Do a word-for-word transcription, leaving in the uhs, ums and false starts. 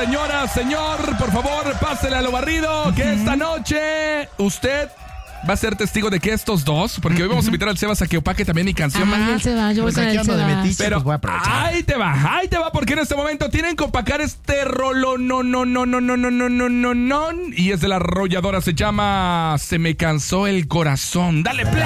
señora, señor, por favor, pásele a lo barrido, que esta noche usted va a ser testigo de que estos dos, porque hoy vamos a invitar al Sebas a que opaque también mi canción. Ah, se va, yo voy Pues con aquí el ando de Sebas. metiche, Pero pues voy a aprovechar. ahí te va, ahí te va, porque en este momento tienen que opacar este rolo, no, no, no, no, no, no, no, no, no, no, y es de la arrolladora, se llama Se me cansó el corazón. Dale play.